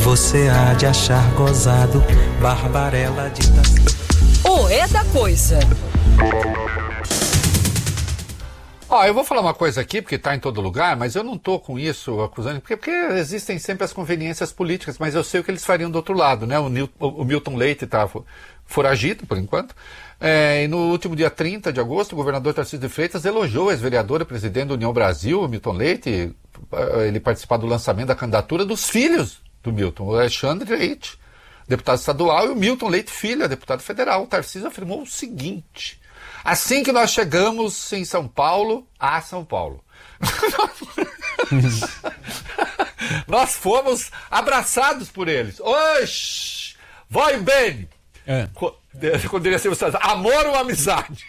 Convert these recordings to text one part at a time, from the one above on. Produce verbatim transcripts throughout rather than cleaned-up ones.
você há de achar gozado, Barbarella de Itaci. O é da coisa. Ó, eu vou falar uma coisa aqui, porque está em todo lugar, mas eu não estou com isso acusando, porque, porque existem sempre as conveniências políticas, mas eu sei o que eles fariam do outro lado, né? O, Nil, o, o Milton Leite está foragido, por enquanto, é, e no último dia trinta de agosto, o governador Tarcísio de Freitas elogiou a ex-vereadora e presidente da União Brasil, o Milton Leite, ele participar do lançamento da candidatura dos filhos do Milton, o Alexandre Leite, deputado estadual, e o Milton Leite Filho, deputado federal. O Tarcísio afirmou o seguinte: assim que nós chegamos em São Paulo, a São Paulo, nós fomos abraçados por eles. Oxi, vai bem. É. Poderia ser amor ou amizade?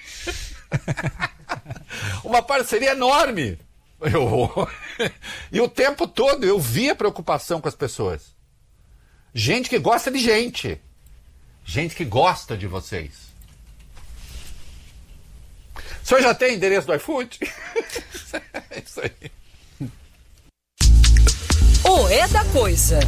Uma parceria enorme. Eu... E o tempo todo eu via preocupação com as pessoas. Gente que gosta de gente. Gente que gosta de vocês. O senhor já tem endereço do iFood? É isso aí. O é da coisa.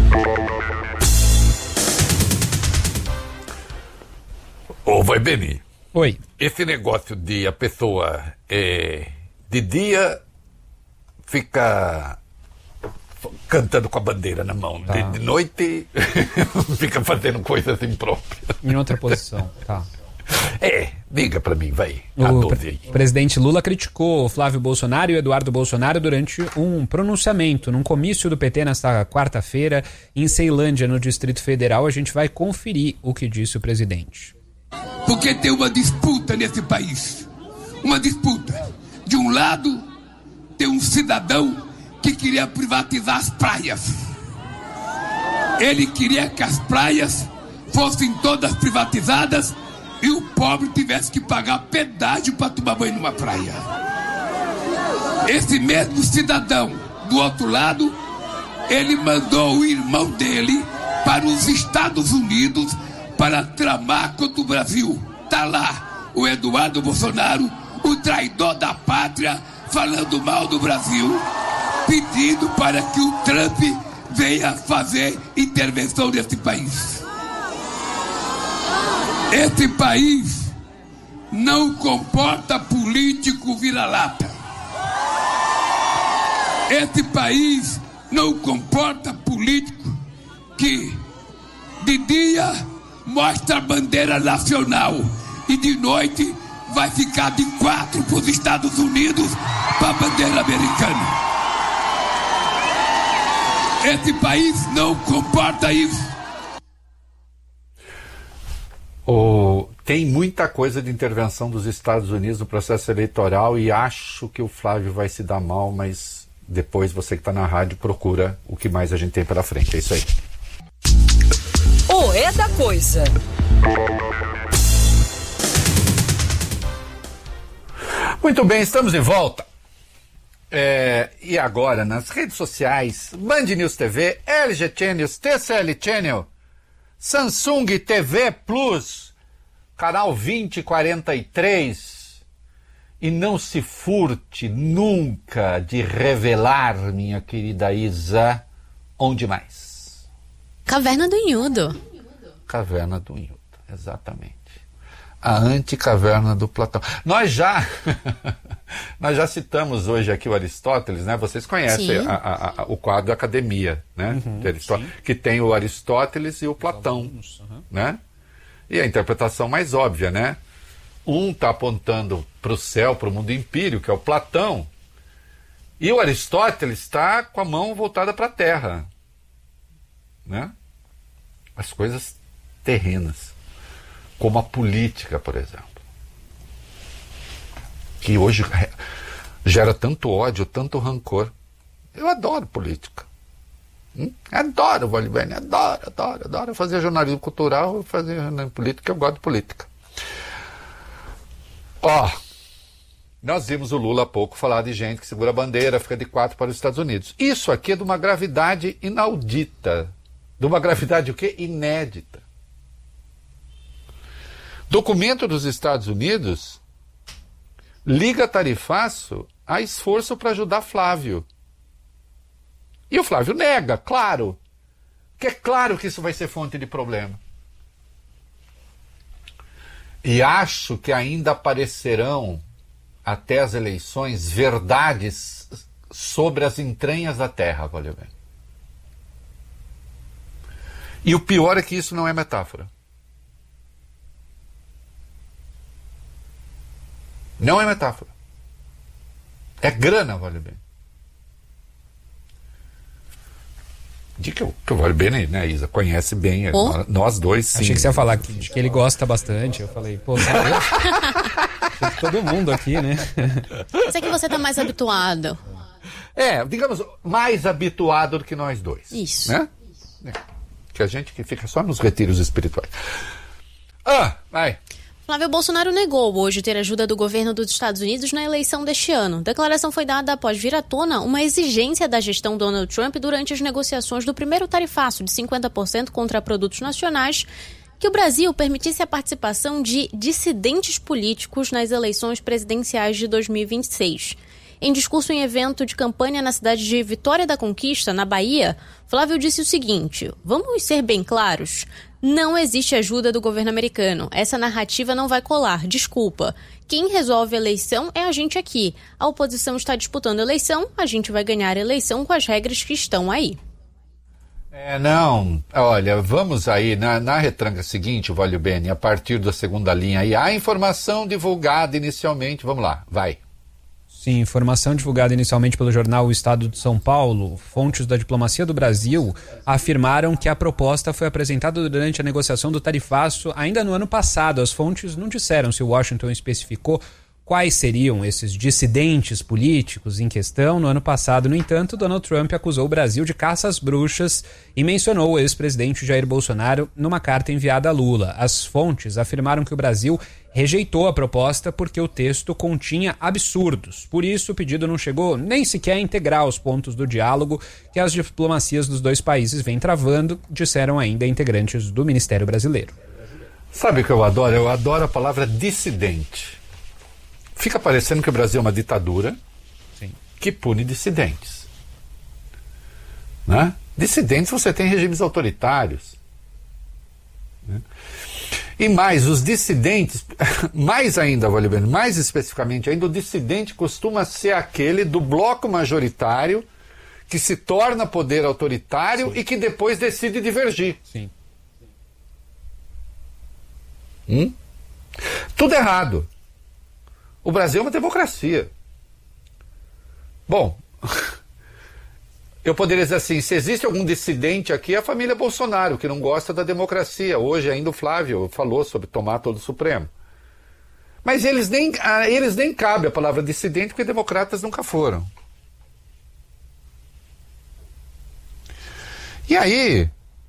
Ô, vai Beni. Oi. Esse negócio de a pessoa é, de dia fica cantando com a bandeira na mão, tá. de, de noite fica fazendo coisas impróprias. Em outra posição, tá. É, diga pra mim, vai. O pre- presidente Lula criticou Flávio Bolsonaro e Eduardo Bolsonaro durante um pronunciamento num comício do P T nesta quarta-feira em Ceilândia, no Distrito Federal. A gente vai conferir o que disse o presidente. Porque tem uma disputa nesse país. Uma disputa. De um lado, tem um cidadão que queria privatizar as praias. Ele queria que as praias fossem todas privatizadas e o pobre tivesse que pagar pedágio para tomar banho numa praia. Esse mesmo cidadão, do outro lado, ele mandou o irmão dele para os Estados Unidos para tramar contra o Brasil. Tá lá o Eduardo Bolsonaro, o traidor da pátria, falando mal do Brasil, pedindo para que o Trump venha fazer intervenção nesse país. Este país não comporta político vira-lata. Este país não comporta político que de dia mostra a bandeira nacional e de noite vai ficar de quatro para os Estados Unidos para a bandeira americana. Este país não comporta isso. Oh, tem muita coisa de intervenção dos Estados Unidos no processo eleitoral e acho que o Flávio vai se dar mal, mas depois você que está na rádio procura o que mais a gente tem pela frente. É isso aí. O é da coisa. Muito bem, estamos de volta. É, e agora nas redes sociais, Band News T V, L G Channels, T C L Channel, Samsung T V Plus, canal vinte e quarenta e três. E não se furte nunca de revelar, minha querida Isa, onde mais? Caverna do Inhudo. Caverna do Inhudo, exatamente. A anticaverna do Platão. Nós já nós já citamos hoje aqui o Aristóteles, né? Vocês conhecem a, a, a, o quadro Academia, né? Uhum, de Aristóteles, que tem o Aristóteles e o Platão, uhum. né? E a interpretação mais óbvia, né? Um está apontando para o céu, para o mundo empírico, que é o Platão, e o Aristóteles está com a mão voltada para a terra, né? As coisas terrenas. Como a política, por exemplo, que hoje gera tanto ódio, tanto rancor. Eu adoro política. Hum? Adoro, Valibene, adoro, adoro, adoro fazer jornalismo cultural, fazer jornalismo político, eu gosto de política. Ó, nós vimos o Lula há pouco falar de gente que segura a bandeira, fica de quatro para os Estados Unidos. Isso aqui é de uma gravidade inaudita, de uma gravidade o quê? Inédita. Documento dos Estados Unidos liga tarifaço a esforço para ajudar Flávio. E o Flávio nega, claro. que é claro que isso vai ser fonte de problema. E acho que ainda aparecerão, até as eleições, verdades sobre as entranhas da Terra, valeu bem. E o pior é que isso não é metáfora. Não é metáfora. É grana, vale bem. De que, que o Vale bem, né, Isa? Conhece bem. Oh. Nós, nós dois, sim. Achei que você ia falar que, que ele gosta bastante. Eu falei, pô, todo mundo aqui, né? Mas é que você tá mais habituado. É, digamos, mais habituado do que nós dois. Isso. Né? É. Que a gente que fica só nos retiros espirituais. Ah, vai. Flávio Bolsonaro negou hoje ter ajuda do governo dos Estados Unidos na eleição deste ano. A declaração foi dada após vir à tona uma exigência da gestão Donald Trump durante as negociações do primeiro tarifaço de cinquenta por cento contra produtos nacionais, que o Brasil permitisse a participação de dissidentes políticos nas eleições presidenciais de dois mil e vinte e seis. Em discurso em evento de campanha na cidade de Vitória da Conquista, na Bahia, Flávio disse o seguinte: vamos ser bem claros, não existe ajuda do governo americano, essa narrativa não vai colar, desculpa. Quem resolve a eleição é a gente aqui. A oposição está disputando a eleição, a gente vai ganhar a eleição com as regras que estão aí. É, não, olha, vamos aí, na, na retranca seguinte, Valeu Bene, a partir da segunda linha aí, a informação divulgada inicialmente, vamos lá, vai. Sim, informação divulgada inicialmente pelo jornal O Estado de São Paulo, fontes da diplomacia do Brasil afirmaram que a proposta foi apresentada durante a negociação do tarifaço ainda no ano passado. As fontes não disseram se Washington especificou quais seriam esses dissidentes políticos em questão. No ano passado, no entanto, Donald Trump acusou o Brasil de caça às bruxas e mencionou o ex-presidente Jair Bolsonaro numa carta enviada a Lula. As fontes afirmaram que o Brasil rejeitou a proposta porque o texto continha absurdos. Por isso, o pedido não chegou nem sequer a integrar os pontos do diálogo que as diplomacias dos dois países vêm travando, disseram ainda integrantes do Ministério Brasileiro. Sabe o que eu adoro? Eu adoro a palavra dissidente. Fica parecendo que o Brasil é uma ditadura. Sim. Que pune dissidentes. Né? Dissidentes você tem regimes autoritários. Né? E mais, os dissidentes, mais ainda, vale bem, mais especificamente ainda, o dissidente costuma ser aquele do bloco majoritário que se torna poder autoritário. Sim. E que depois decide divergir. Sim. Hum? Tudo errado. O Brasil é uma democracia. Bom, eu poderia dizer assim, se existe algum dissidente aqui, é a família Bolsonaro, que não gosta da democracia. Hoje ainda o Flávio falou sobre tomar todo o Supremo. Mas eles nem, a eles nem cabe a palavra dissidente, porque democratas nunca foram. E aí,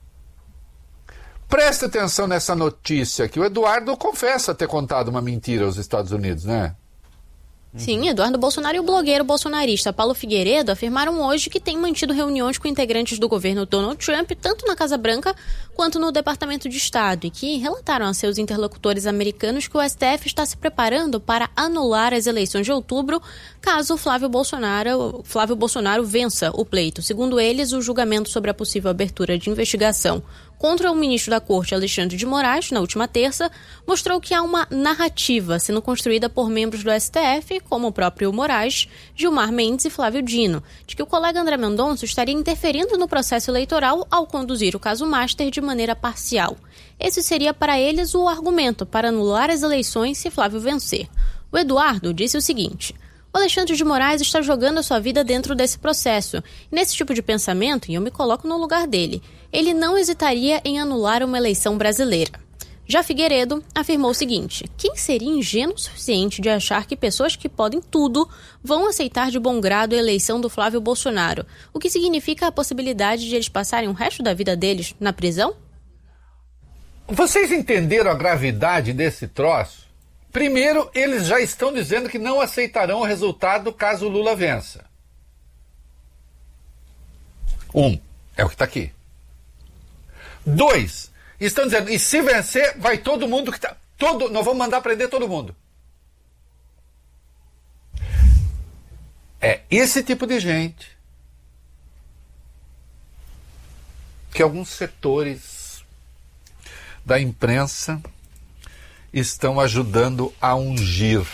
presta atenção nessa notícia, que o Eduardo confessa ter contado uma mentira aos Estados Unidos, né? Sim, Eduardo Bolsonaro e o blogueiro bolsonarista Paulo Figueiredo afirmaram hoje que têm mantido reuniões com integrantes do governo Donald Trump, tanto na Casa Branca quanto no Departamento de Estado, e que relataram a seus interlocutores americanos que o S T F está se preparando para anular as eleições de outubro caso Flávio Bolsonaro, Flávio Bolsonaro vença o pleito. Segundo eles, o julgamento sobre a possível abertura de investigação contra o ministro da Corte, Alexandre de Moraes, na última terça, mostrou que há uma narrativa sendo construída por membros do S T F, como o próprio Moraes, Gilmar Mendes e Flávio Dino, de que o colega André Mendonça estaria interferindo no processo eleitoral ao conduzir o caso Master de maneira parcial. Esse seria para eles o argumento para anular as eleições se Flávio vencer. O Eduardo disse o seguinte: o Alexandre de Moraes está jogando a sua vida dentro desse processo. E nesse tipo de pensamento, e eu me coloco no lugar dele, ele não hesitaria em anular uma eleição brasileira. Já Figueiredo afirmou o seguinte: quem seria ingênuo o suficiente de achar que pessoas que podem tudo vão aceitar de bom grado a eleição do Flávio Bolsonaro, o que significa a possibilidade de eles passarem o resto da vida deles na prisão? Vocês entenderam a gravidade desse troço? Primeiro, eles já estão dizendo que não aceitarão o resultado caso o Lula vença. Um, é o que está aqui. Dois, estão dizendo, e se vencer, vai todo mundo que está... Todo, nós vamos mandar prender todo mundo. É esse tipo de gente que alguns setores da imprensa estão ajudando a ungir.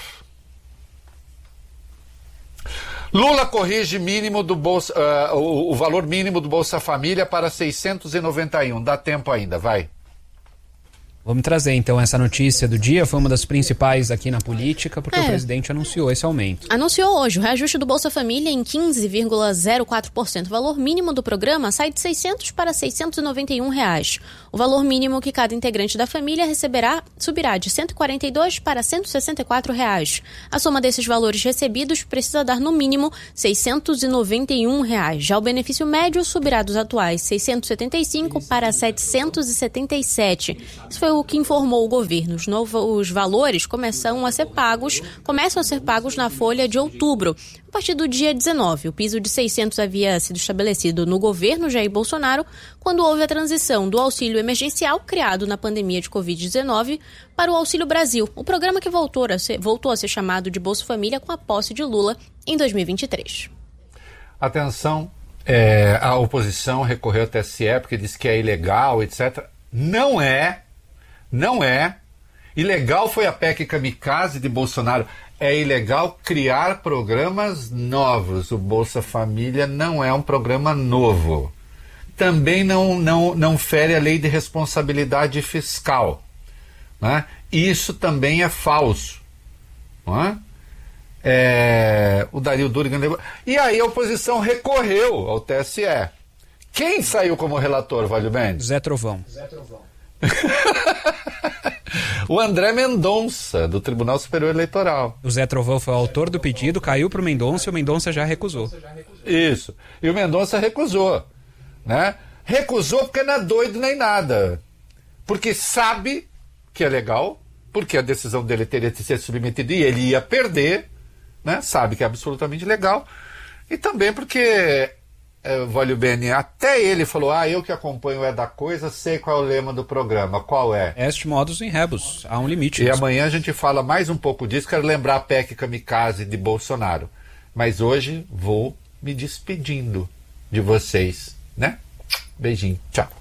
Lula corrige mínimo do Bolsa, uh, o, o valor mínimo do Bolsa Família para seiscentos e noventa e um. Dá tempo ainda, vai. Vamos trazer então essa notícia do dia, foi uma das principais aqui na política, porque é. o presidente anunciou esse aumento. Anunciou hoje o reajuste do Bolsa Família em quinze vírgula zero quatro por cento. O valor mínimo do programa sai de seiscentos para seiscentos e noventa e um reais. O valor mínimo que cada integrante da família receberá subirá de cento e quarenta e dois para cento e sessenta e quatro reais. A soma desses valores recebidos precisa dar no mínimo seiscentos e noventa e um reais. Já o benefício médio subirá dos atuais seiscentos e setenta e cinco para setecentos e setenta e sete. Isso foi o que informou o governo. Os novos valores começam a ser pagos, começam a ser pagos na folha de outubro. A partir do dia dezenove, o piso de seiscentos havia sido estabelecido no governo Jair Bolsonaro quando houve a transição do auxílio emergencial criado na pandemia de covid dezenove para o Auxílio Brasil, o programa que voltou a ser, voltou a ser chamado de Bolsa Família com a posse de Lula em dois mil e vinte e três. Atenção, é, a oposição recorreu ao T S E porque disse que é ilegal, etcétera. Não é. Não é. Ilegal foi a P E C kamikaze de Bolsonaro. É ilegal criar programas novos. O Bolsa Família não é um programa novo. Também não, não, não fere a lei de responsabilidade fiscal. Né? Isso também é falso. Não é? É, o Dario Durigan... E aí a oposição recorreu ao T S E. Quem saiu como relator, Valio Mendes? Zé Trovão. Zé Trovão. O André Mendonça, do Tribunal Superior Eleitoral. O Zé Trovão foi o autor do pedido, caiu para o Mendonça e o Mendonça já recusou. Isso. E o Mendonça recusou. Né? Recusou porque não é doido nem nada. Porque sabe que é legal, porque a decisão dele teria de ser submetida e ele ia perder, né? Sabe que é absolutamente legal. E também porque... É, Valio Bene, até ele falou, ah, eu que acompanho é da coisa, sei qual é o lema do programa, qual é? Est modus in rebus, há um limite. E mesmo. Amanhã a gente fala mais um pouco disso, quero lembrar a P E C kamikaze de Bolsonaro. Mas hoje vou me despedindo de vocês, né? Beijinho, tchau.